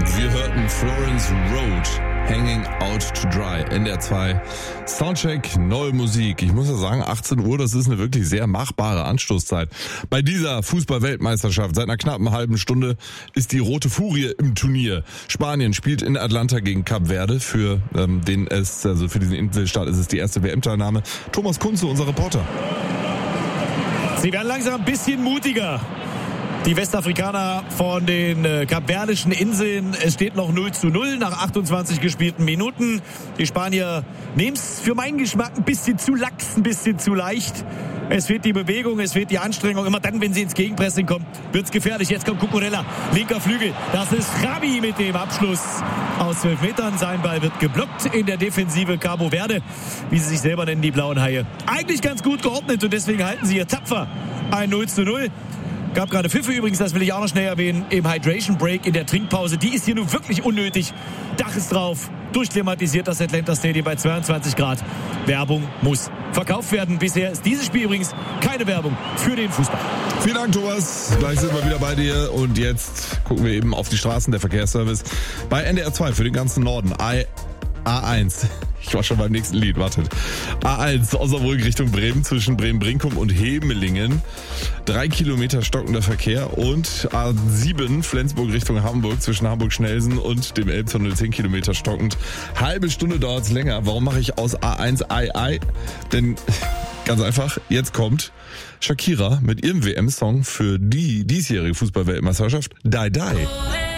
Wir hörten Florence Road, Hanging Out to Dry, NDR 2, Soundcheck, neue Musik. Ich muss ja sagen, 18 Uhr, das ist eine wirklich sehr machbare Anstoßzeit. Bei dieser Fußball-Weltmeisterschaft seit einer knappen halben Stunde ist die Rote Furie im Turnier. Spanien spielt in Atlanta gegen Kap Verde. Für diesen Inselstaat ist es die erste WM-Teilnahme. Thomas Kunze, unser Reporter. Sie werden langsam ein bisschen mutiger. Die Westafrikaner von den kapverdischen Inseln. Es steht noch 0:0 nach 28 gespielten Minuten. Die Spanier nehmen es für meinen Geschmack ein bisschen zu lax, ein bisschen zu leicht. Es fehlt die Bewegung, es fehlt die Anstrengung. Immer dann, wenn sie ins Gegenpressing kommt, wird es gefährlich. Jetzt kommt Cucurella, linker Flügel. Das ist Rabi mit dem Abschluss aus 12 Metern. Sein Ball wird geblockt in der Defensive Cabo Verde, wie sie sich selber nennen, die blauen Haie. Eigentlich ganz gut geordnet und deswegen halten sie hier tapfer ein 0:0. Gab gerade Pfiffe übrigens, das will ich auch noch schnell erwähnen, im Hydration Break in der Trinkpause. Die ist hier nun wirklich unnötig. Dach ist drauf, durchklimatisiert das Atlanta Stadium bei 22 Grad. Werbung muss verkauft werden. Bisher ist dieses Spiel übrigens keine Werbung für den Fußball. Vielen Dank, Thomas. Gleich sind wir wieder bei dir. Und jetzt gucken wir eben auf die Straßen, der Verkehrsservice bei NDR 2 für den ganzen Norden. A1. Ich war schon beim nächsten Lied, wartet. A1, Osnabrück Richtung Bremen, zwischen Bremen-Brinkum und Hemelingen. 3 Kilometer stockender Verkehr. Und A7, Flensburg Richtung Hamburg, zwischen Hamburg-Schnelsen und dem Elbtunnel 10 Kilometer stockend. Halbe Stunde dauert es länger. Warum mache ich aus A1 I? Denn ganz einfach, jetzt kommt Shakira mit ihrem WM-Song für die diesjährige Fußball-Weltmeisterschaft, Die Die.